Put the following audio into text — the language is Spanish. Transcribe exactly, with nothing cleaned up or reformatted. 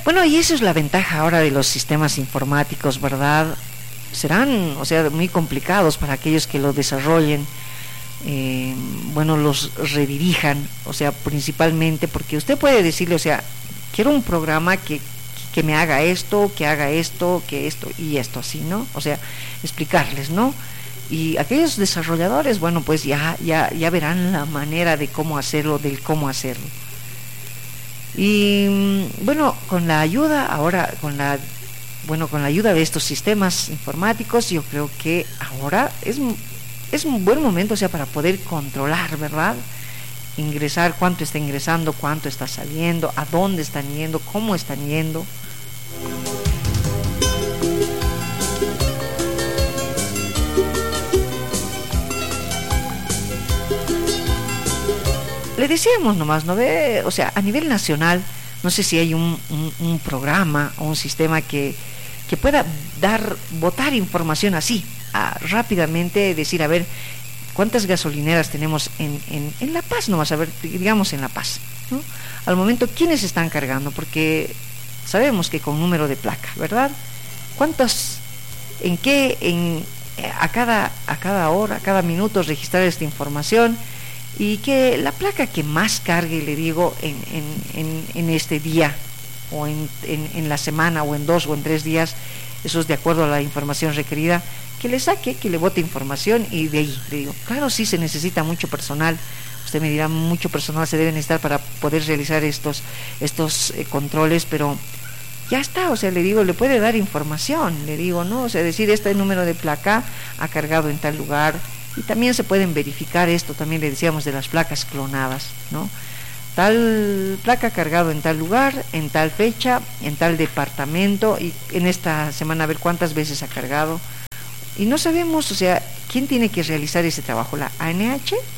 Bueno, y eso es la ventaja ahora de los sistemas informáticos, ¿verdad? Serán, o sea, muy complicados para aquellos que lo desarrollen, eh, bueno, los redirijan, o sea, principalmente porque usted puede decirle, o sea, quiero un programa que, que me haga esto, que haga esto, que esto y esto, así, ¿no? O sea, explicarles, ¿no? Y aquellos desarrolladores, bueno, pues ya, ya, ya verán la manera de cómo hacerlo, del cómo hacerlo. Y bueno, con la ayuda, ahora con la, bueno, con la ayuda de estos sistemas informáticos, yo creo que ahora es, es un buen momento, o sea, para poder controlar, ¿verdad? Ingresar, cuánto está ingresando, cuánto está saliendo, a dónde están yendo, cómo están yendo. Le decíamos nomás, ¿no ve? O sea, a nivel nacional, no sé si hay un, un, un programa o un sistema que, que pueda dar, botar información así, a, rápidamente, decir, a ver, ¿cuántas gasolineras tenemos en, en, en La Paz? Nomás, a ver, digamos en La Paz, ¿no? Al momento, ¿quiénes están cargando? Porque sabemos que con número de placa, ¿verdad? ¿Cuántos, en qué, en, a cada, a cada hora, a cada minuto registrar esta información? Y que la placa que más cargue, le digo, en, en, en, en este día, o en, en, en la semana, o en dos, o en tres días, eso es de acuerdo a la información requerida, que le saque, que le bote información, y de ahí, le digo, claro, sí se necesita mucho personal, usted me dirá, mucho personal se debe necesitar para poder realizar estos, estos eh, controles, pero ya está, o sea, le digo, le puede dar información, le digo, ¿no? O sea, decir, este número de placa ha cargado en tal lugar. Y también se pueden verificar esto, también le decíamos de las placas clonadas, ¿no? Tal placa cargado en tal lugar, en tal fecha, en tal departamento, y en esta semana a ver cuántas veces ha cargado. Y no sabemos, o sea, ¿quién tiene que realizar ese trabajo? ¿La A N H?